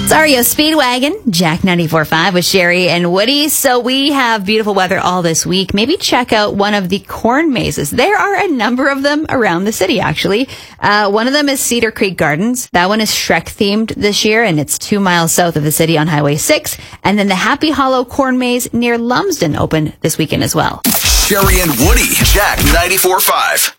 REO Speedwagon, Jack 94.5 with Sherry and Woody. So we have beautiful weather all this week. Maybe check out one of the corn mazes. There are a number of them around the city, actually. One of them is Cedar Creek Gardens. That one is Shrek themed this year, and it's 2 miles south of the city on Highway 6. And then the Happy Hollow Corn Maze near Lumsden opened this weekend as well. Sherry and Woody, Jack 94.5.